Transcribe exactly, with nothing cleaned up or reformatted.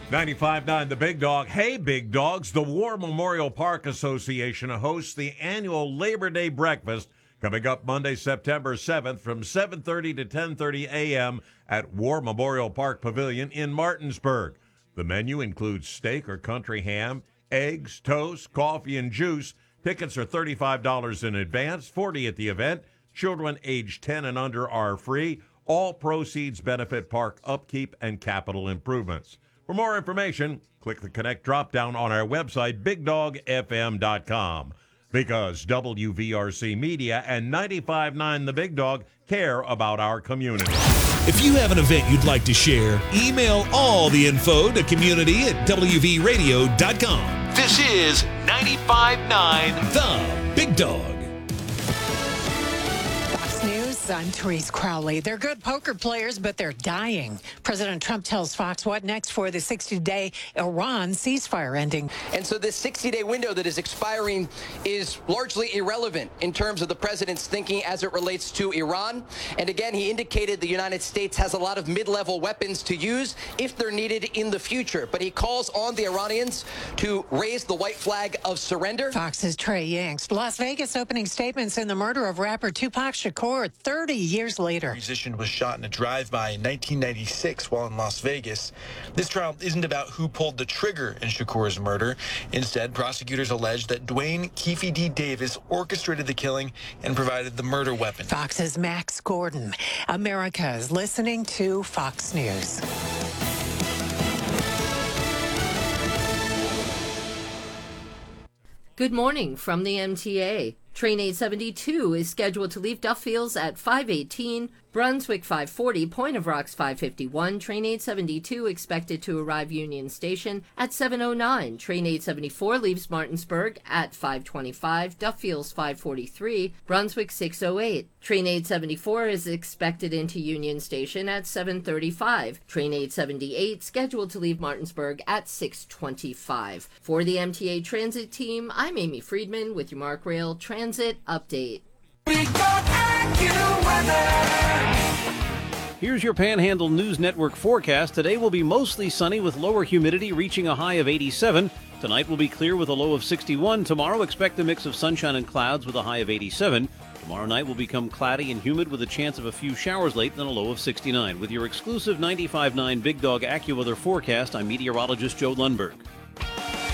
ninety-five point nine The Big Dog. Hey, Big Dogs. The War Memorial Park Association hosts the annual Labor Day breakfast coming up Monday, September seventh from seven thirty to ten thirty a.m. at War Memorial Park Pavilion in Martinsburg. The menu includes steak or country ham, eggs, toast, coffee, and juice. Tickets are thirty-five dollars in advance, forty dollars at the event. Children aged ten and under are free. All proceeds benefit park upkeep and capital improvements. For more information, click the Connect drop-down on our website, big dog f m dot com. Because W V R C Media and ninety-five point nine The Big Dog care about our community. If you have an event you'd like to share, email all the info to community at w v radio dot com. This is ninety-five point nine The Big Dog. Fox News, I'm Therese Crowley. They're good poker players, but they're dying. President Trump tells Fox what next for the sixty-day Iran ceasefire ending. And so this sixty-day window that is expiring is largely irrelevant in terms of the president's thinking as it relates to Iran. And again, he indicated the United States has a lot of mid-level weapons to use if they're needed in the future. But he calls on the Iranians to raise the white flag of surrender. Fox's Trey Yanks. Las Vegas opening statements in the murder of rapper Tupac Shakur thirty years later. The musician was shot in a drive-by in nineteen ninety-six while in Las Vegas. This trial isn't about who pulled the trigger in Shakur's murder. Instead, prosecutors allege that Dwayne Keefe D. Davis orchestrated the killing and provided the murder weapon. Fox's Max Gordon. America is listening to Fox News. Good morning from the M T A. Train eight seventy-two is scheduled to leave Duffields at five eighteen, Brunswick five forty, Point of Rocks five fifty-one. Train eight seventy-two expected to arrive Union Station at seven oh nine. Train eight seventy-four leaves Martinsburg at five twenty-five, Duffields five forty-three, Brunswick six oh eight. Train eight seventy-four is expected into Union Station at seven thirty-five. Train eight seventy-eight scheduled to leave Martinsburg at six twenty-five. For the M T A Transit Team, I'm Amy Friedman with your Mark Rail Transit Update. Here's your Panhandle News Network forecast. Today will be mostly sunny with lower humidity reaching a high of eighty-seven. Tonight will be clear with a low of sixty-one. Tomorrow expect a mix of sunshine and clouds with a high of eighty-seven. Tomorrow night will become cloudy and humid with a chance of a few showers late, then a low of sixty-nine. With your exclusive ninety-five point nine Big Dog AccuWeather forecast, I'm meteorologist Joe Lundberg.